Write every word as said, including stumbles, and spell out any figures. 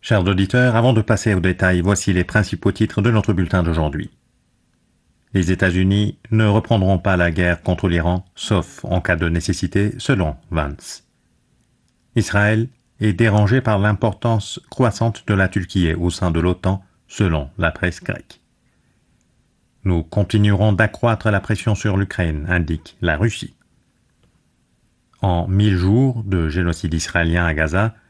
Chers auditeurs, avant de passer aux détails, voici les principaux titres de notre bulletin d'aujourd'hui. Les États-Unis ne reprendront pas la guerre contre l'Iran, sauf en cas de nécessité, selon Vance. Israël est dérangé par l'importance croissante de la Turquie au sein de l'OTAN, selon la presse grecque. Nous continuerons d'accroître la pression sur l'Ukraine, indique la Russie. En mille jours de génocide israélien à Gaza,